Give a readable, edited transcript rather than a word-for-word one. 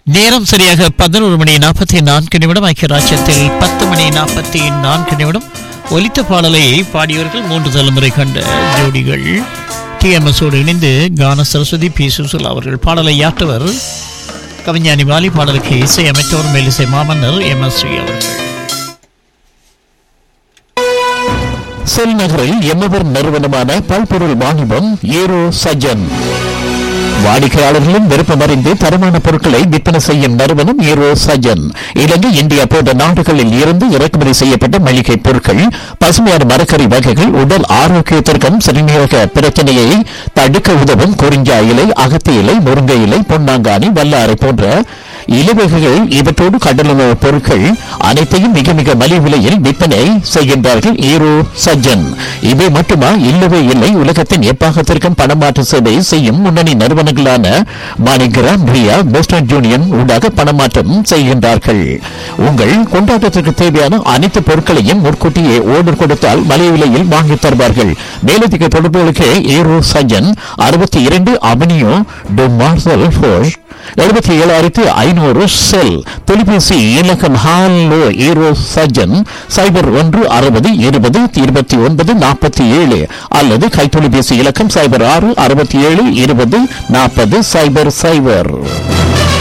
நேரம் சரியாக 11:44 ஐக்கிய ராஜ்யத்தில் 10:44 ஒலித்த பாடலை பாடியவர்கள் 3 தலைமுறை கண்ட ஜோடிகள் டிஎம்எஸோடு இணைந்து கான சரஸ்வதி பி சுசுலா அவர்கள். பாடலை யாற்றவர் கவிஞானி வாலி, பாடலுக்கு இசையமைத்தவர் மேலிசை மாமன்னர் எம்எஸ்வி அவர்கள். செல் நகரில் எம்மவர் நிறுவனமான பல்பொருள் வாணிபம் ஏரோ சஜன் வாடிக்கையாளர்களும் விருப்பமறிந்து தரமான பொருட்களை விற்பனை செய்யும் நிறுவனம் ஏரோ சஜன். இலங்கை, இந்தியா போன்ற நாடுகளில் இருந்து இறக்குமதி செய்யப்பட்ட மளிகை பொருட்கள், பசுமையான மரக்கறி வகைகள், உடல் ஆரோக்கியத்திற்கும் சிறுநீரக பிரச்சனையை தடுக்க உதவும் குறிஞ்சா இலை, அகத்தி இலை, முருங்கை இலை, பொன்னாங்கானி, வல்லாரை போன்ற இலவகைகள், இவற்றோடு கடலுணவு பொருட்கள் அனைத்தையும் மிக மிக மலிவு விலையில் விற்பனை செய்கின்றார்கள் ஏரோ சஜன். இவை மட்டுமா? இல்லவே இல்லை. உலகத்தின் எப்பாகத்திற்கும் பணமாற்று சேவை செய்யும் முன்னணி நிறுவனங்களான மாணிகிராம், ரியா, வெஸ்டர்ன் யூனியன் ஊடாக பணமாற்றம் செய்கின்றார்கள். உங்கள் கொண்டாட்டத்திற்கு தேவையான அனைத்து பொருட்களையும் முன்கூட்டியே ஓர்டர் கொடுத்தால் மலிவு விலையில் வாங்கி தருவார்கள். மேலதிக தொடர்புகளுக்கு aero Sajan 62 avenue to marshal force 77,500 செல். தொலைபேசி இலக்கம் ஹாலோ ஏரோ சஜன் 0160202947 அல்லது கைத்தொலைபேசி இலக்கம் 0667204000.